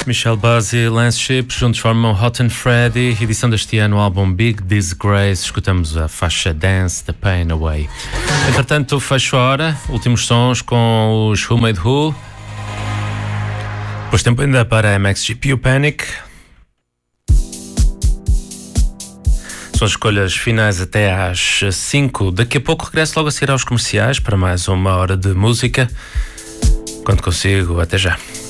Michelle Buzz e Lance Shipp juntos formam Hot and Freddy, edição deste ano, o álbum Big Disgrace. Escutamos a faixa Dance the Pain Away. Entretanto, fecho a hora, últimos sons com os Who Made Who. Depois tempo ainda para MXGP Panic. São as escolhas finais até às 5. Daqui a pouco regresso logo a seguir aos comerciais para mais uma hora de música. Quando consigo, até já.